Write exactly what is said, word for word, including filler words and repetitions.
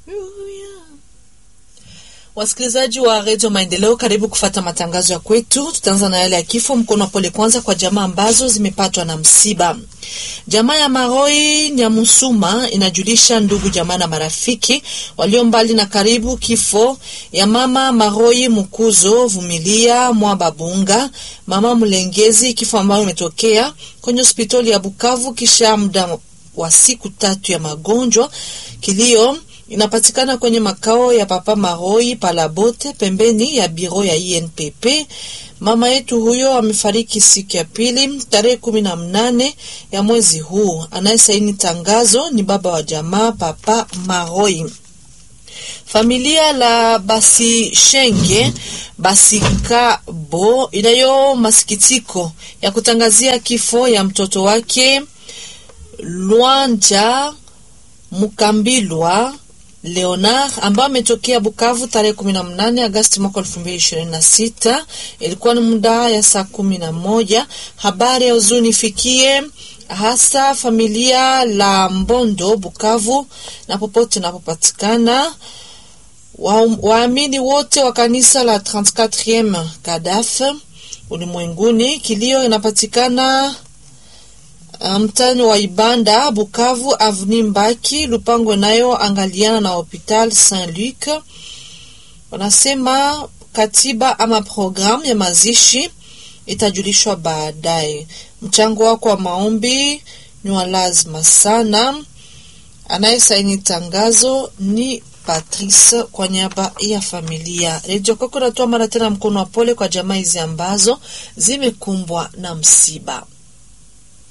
Wasikilizaji wa Radio Maendeleo, karibu kufata matangazo ya kwetu. Tutaanza na yale ya kifo. Mkono pole kwanza kwa jamaa ambazo zimepatwa na msiba. Jamaa ya Maroi Nyamusuma inajulisha ndugu jamaa na marafiki walio mbali na karibu kifo ya mama Maroi Mukuzo Vumilia Mwababunga, mama Mlengezi, kifo ambayo imetokea kwenye hospitali ya Bukavu kisha muda wa siku tatu ya magonjwa. Kilio inapatikana kwenye makao ya papa Maroi Palabote pembeni ya biro ya I N P P. Mama yetu huyo amefariki siku ya pili tarehe kumi na mnane ya mwezi huu. Anayesaini tangazo ni baba wa jamaa papa Maroi. Familia la Basi Shenge Basi Kabo inayo masikitiko ya kutangazia kifo ya mtoto wake Luanja Mukambilwa Leonard ambaye ametokea Bukavu tarehe kumi na mnane Agosti mwaka elfu mbili ishirini na sita. Ilikuwa ni muda ya saa kumi na moja. Habari ya huzuni fikie hasa familia la Mbondo Bukavu na popote napopatikana, waamini wote wa kanisa la trente-quatrième Kadafe ulimwenguni. Kilio inapatikana mtani wa Ibanda Bukavu Avenue Mbaki, lupango nayo angaliana na Hopital Saint-Luc. Wanasema katiba ama programu ya mazishi itajulishwa baadaye. Mchango wako wa maombi ni wa lazima sana. Anayesaini tangazo ni Patrice kwa niaba ya familia. Radio Koko natoa mara tena mkono wa pole kwa jamaa hizi ambazo zimekumbwa na msiba.